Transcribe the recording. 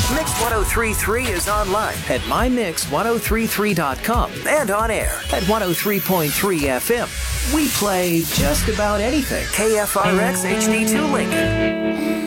Mix 1033 is online at mymix1033.com and on air at 103.3 FM. We play just about anything. KFRX HD2 Lincoln.